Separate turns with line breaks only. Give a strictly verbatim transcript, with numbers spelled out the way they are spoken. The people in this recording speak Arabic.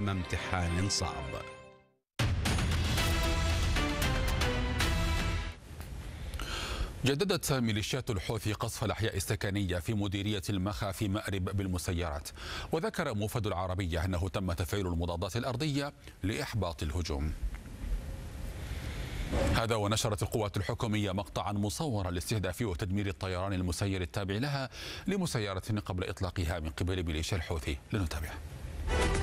امتحان صعب.
جددت ميليشيات الحوثي قصف الأحياء السكنية في مديرية المخا في مأرب بالمسيرات، وذكر موفد العربية أنه تم تفعيل المضادات الأرضية لإحباط الهجوم. هذا ونشرت القوات الحكومية مقطعا مصورا لاستهداف وتدمير الطيران المسير التابع لها لمسيرة قبل إطلاقها من قبل ميليشيا الحوثي. لنتابع.